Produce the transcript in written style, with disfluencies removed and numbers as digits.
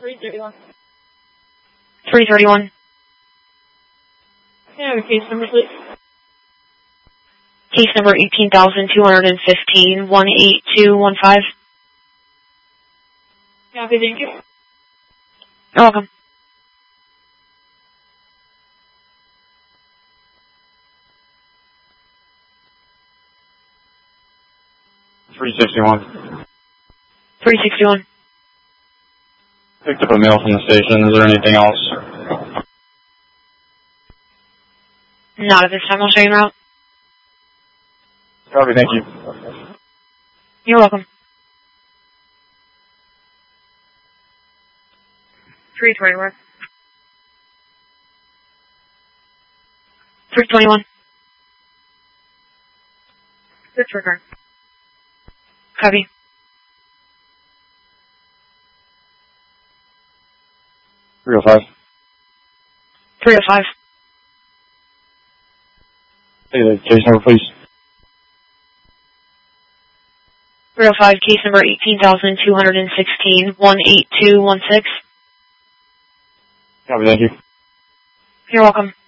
331. 331. Can I have a case number, please? Case number 18,215, 18215. Copy, thank you. You're welcome. $361. 361. Picked up a mail from the station. Is there anything else? Not at this time. I'll show you en route. Copy, thank you. You're welcome. 321. 321. Disregard. Copy. 305. 305. Hey, the case number, please. 305, case number 18,216, 18216. Copy, thank you. You're welcome.